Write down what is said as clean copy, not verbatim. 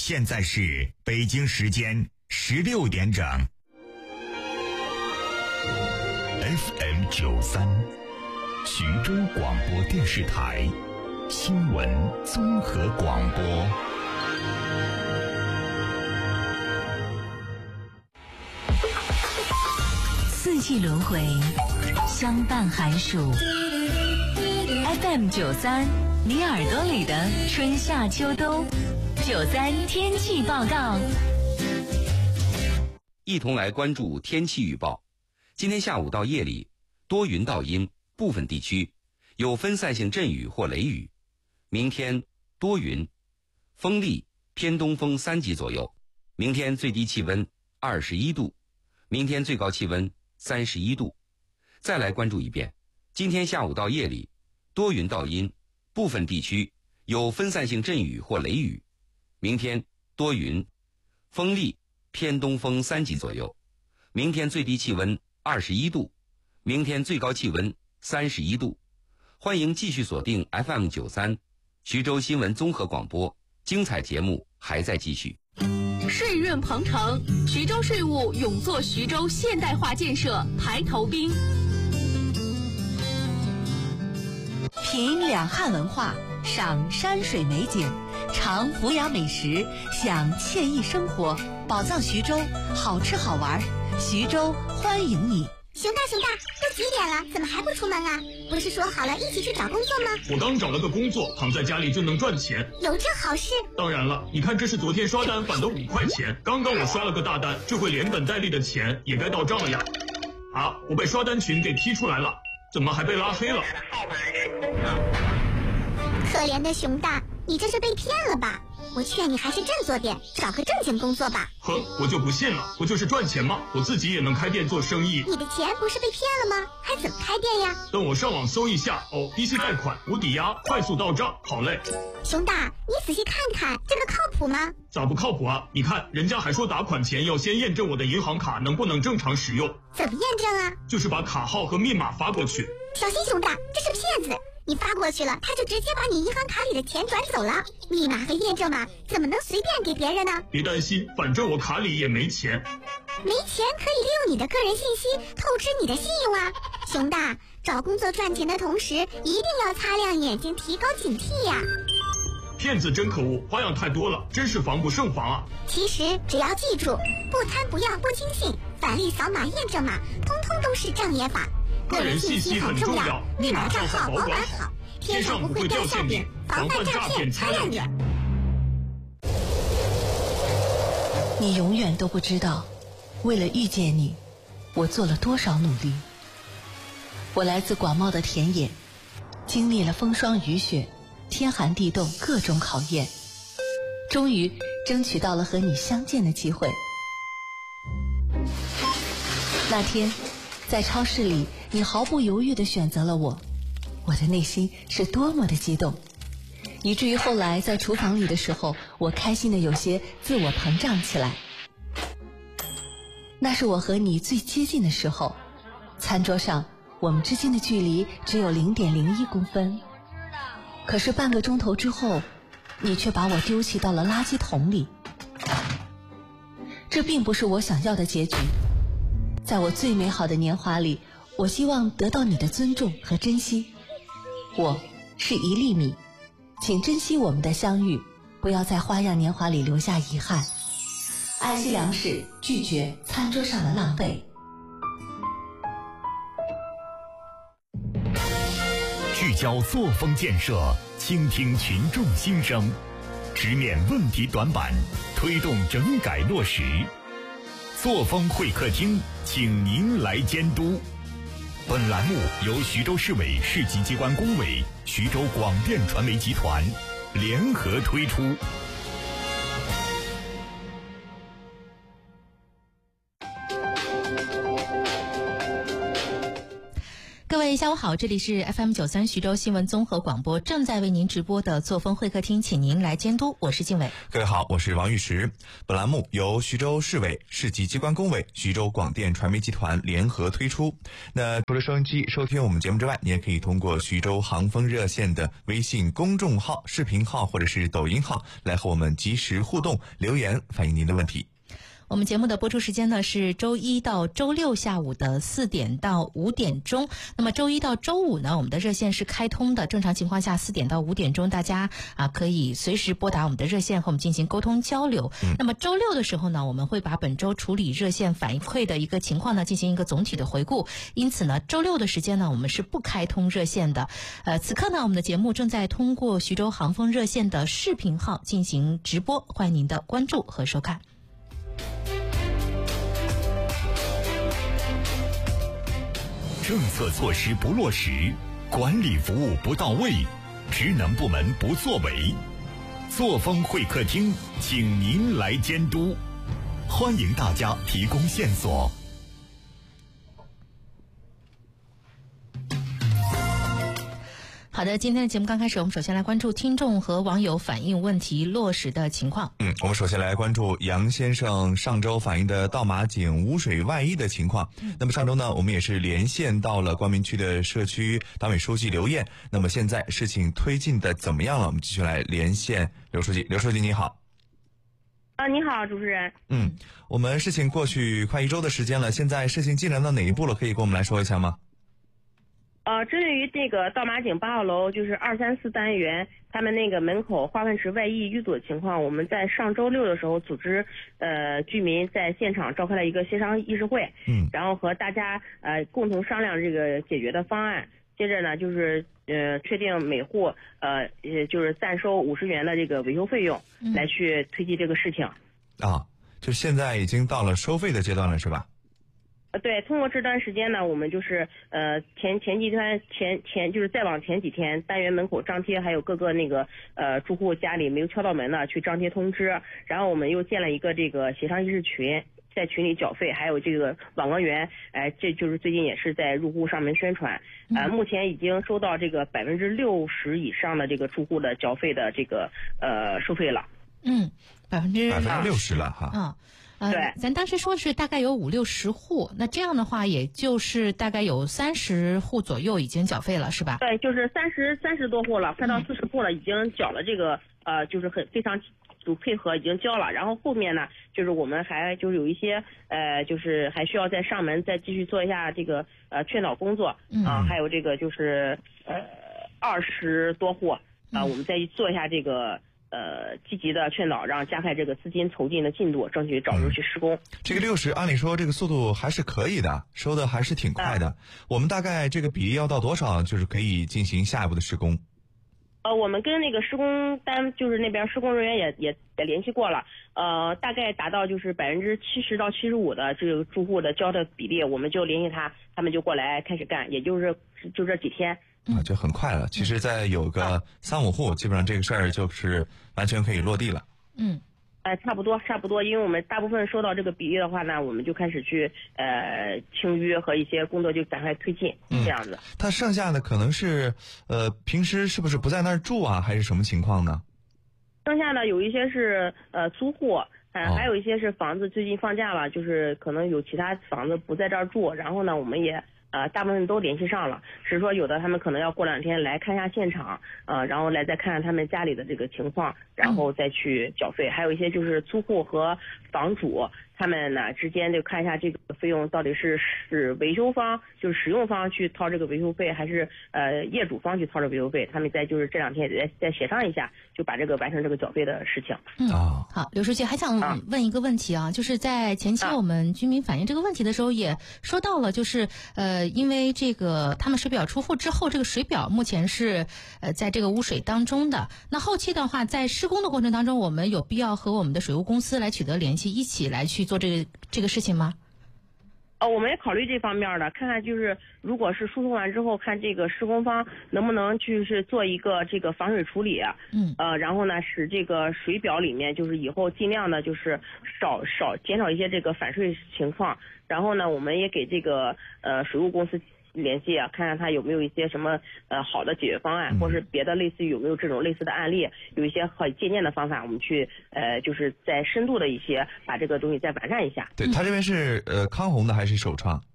现在是北京时间16点整。FM93，徐州广播电视台新闻综合广播。 四季轮回，相伴寒暑。FM93，你耳朵里的春夏秋冬。93天气报告， 一同来关注天气预报。今天下午到夜里，多云到阴，部分地区有分散性阵雨或雷雨。明天多云，风力偏东风3级左右。明天最低气温21度，明天最高气温31度。再来关注一遍，今天下午到夜里，多云到阴，部分地区有分散性阵雨或雷雨。明天多云，风力偏东风3级左右。明天最低气温21度，明天最高气温31度。欢迎继续锁定 FM93 徐州新闻综合广播，精彩节目还在继续。 税润鹏程，徐州税务勇做徐州现代化建设排头兵。 品两汉文化，赏山水美景，尝府雅美食，享惬意生活，宝藏徐州，好吃好玩，徐州欢迎你。 熊大，都几点了，怎么还不出门啊？不是说好了一起去找工作吗？ 我刚找了个工作，躺在家里就能赚钱。 有这好事？ 当然了，你看这是昨天刷单返的5块钱，刚刚我刷了个大单，这回连本带利的钱也该到账了呀。啊，我被刷单群给踢出来了，怎么还被拉黑了？ 可怜的熊大，你这是被骗了吧？我劝你还是振作点，找个正经工作吧。 哼，我就不信了，不就是赚钱吗？我自己也能开店做生意。 你的钱不是被骗了吗？还怎么开店呀？ 等我上网搜一下哦，低息贷款、无抵押、快速到账，好嘞。 熊大，你仔细看看，这个靠谱吗？ 咋不靠谱啊？你看人家还说打款前要先验证我的银行卡能不能正常使用。 怎么验证啊？ 就是把卡号和密码发过去。 小心熊大，这是骗子！你发过去了，他就直接把你银行卡里的钱转走了。密码和验证码怎么能随便给别人呢？ 别担心，反正我卡里也没钱。 没钱可以利用你的个人信息透支你的信用啊！熊大，找工作赚钱的同时，一定要擦亮眼睛，提高警惕呀！ 骗子真可恶，花样太多了，真是防不胜防啊！ 其实只要记住，不贪不要不轻信，返利扫码验证码，通通都是障眼法。 个人信息很重要，密码账号保管好，天上不会掉馅饼，防范诈骗擦亮眼。 你永远都不知道，为了遇见你，我做了多少努力。我来自广袤的田野，经历了风霜雨雪、天寒地冻各种考验，终于争取到了和你相见的机会。那天在超市里，你毫不犹豫地选择了我，我的内心是多么的激动，以至于后来在厨房里的时候，我开心的有些自我膨胀起来。那是我和你最接近的时候，餐桌上我们之间的距离只有0.01公分，可是半个钟头之后，你却把我丢弃到了垃圾桶里。这并不是我想要的结局。在我最美好的年华里，我希望得到你的尊重和珍惜。我是1粒米，请珍惜我们的相遇，不要在花样年华里留下遗憾。爱惜粮食，拒绝餐桌上的浪费。 聚焦作风建设，倾听群众心声，直面问题短板，推动整改落实。作风会客厅，请您来监督。本栏目由徐州市委市级机关工委、徐州广电传媒集团联合推出。 各位下午好，这里是 FM93 徐州新闻综合广播，正在为您直播的作风会客厅，请您来监督，我是静伟。 各位好，我是王玉石。本栏目由徐州市委、市级机关工委、徐州广电传媒集团联合推出。那除了收音机收听我们节目之外，你也可以通过徐州航风热线的微信公众号、视频号或者是抖音号来和我们及时互动留言，反映您的问题。 我们节目的播出时间呢是周一到周六下午的4点到5点钟。那么周一到周五呢，我们的热线是开通的，正常情况下4点到5点钟，大家可以随时拨打我们的热线和我们进行沟通交流。那么周六的时候呢，我们会把本周处理热线反馈的一个情况呢进行一个总体的回顾。因此呢，周六的时间呢，我们是不开通热线的。此刻呢，我们的节目正在通过徐州航风热线的视频号进行直播，欢迎您的关注和收看。 政策措施不落实，管理服务不到位，职能部门不作为，作风会客厅请您来监督，欢迎大家提供线索。 好的，今天的节目刚开始，我们首先来关注听众和网友反映问题落实的情况。 我们首先来关注杨先生上周反映的到马井污水外溢的情况。那么上周呢，我们也是连线到了光明区的社区党委书记刘燕。那么现在事情推进的怎么样了？我们继续来连线刘书记。刘书记你好。 你好，主持人。 我们事情过去快1周的时间了，现在事情进展到哪一步了？可以跟我们来说一下吗？ 针对于这个到马井8号楼就是2、3、4单元他们那个门口化粪池外溢淤堵的情况，我们在上周六的时候组织居民在现场召开了一个协商议事会，然后和大家共同商量这个解决的方案。接着呢，就是确定每户就是暂收50元的这个维修费用，来去推进这个事情。 就现在已经到了收费的阶段了，是吧？ 对，通过这段时间呢，我们就是前就是再往前几天，单元门口张贴，还有各个那个住户家里没有敲到门的去张贴通知，然后我们又建了一个这个协商议事群，在群里缴费，还有这个网格员，这就是最近也是在入户上门宣传，目前已经收到这个60%以上的这个住户的缴费的这个收费了。 60%了哈。 对， 咱当时说是大概有50、60户，那这样的话，也就是大概有30户左右已经缴费了，是吧？对， 就是30多户了，快到40户了，已经缴了这个就是非常就配合已经交了。然后后面呢，就是我们还就是有一些就是还需要再上门再继续做一下这个劝导工作还有这个就是20多户我们再做一下这个。积极的劝导，让加快这个资金筹进的进度，争取早日去施工。 这个60，按理说这个速度还是可以的，收的还是挺快的。我们大概这个比例要到多少，就是可以进行下一步的施工？ 我们跟那个施工就是那边施工人员也联系过了，大概达到就是70%到75%的这个住户的交的比例，我们就联系他们就过来开始干，也就这几天。 就很快了。其实再有个3、5户，基本上这个事儿就是完全可以落地了。 差不多，因为我们大部分收到这个比例的话呢，我们就开始去清淤和一些工作就赶快推进，这样子。 它剩下的可能是平时是不是不在那儿住啊，还是什么情况呢？ 剩下的有一些是租户，还有一些是房子最近放假了，就是可能有其他房子不在这儿住，然后呢，我们也。大部分都联系上了，只是说有的他们可能要过2天来看一下现场，然后来再看看他们家里的这个情况，然后再去缴费。还有一些就是租户和房主他们呢之间就看一下这个费用到底是维修方就是使用方去掏这个维修费，还是业主方去掏这个维修费。他们再就是这2天再协商一下，就把这个完成这个缴费的事情。 好，刘书记还想问一个问题啊，就是在前期我们居民反映这个问题的时候也说到了，就是因为这个他们水表出户之后，这个水表目前是在这个污水当中的。那后期的话，在施工的过程当中，我们有必要和我们的水务公司来取得联系，一起来去做这个事情吗？ 我们也考虑这方面的，看看就是如果是输送完之后，看这个施工方能不能就是做一个这个防水处理，然后呢使这个水表里面就是以后尽量的就是减少一些这个反水情况。然后呢，我们也给这个水务公司联系啊，看看他有没有一些什么好的解决方案，或是别的类似于有没有这种类似的案例，有一些可借鉴的方法，我们去就是再深度的一些把这个东西再完善一下。 对，他这边是康弘的还是首创？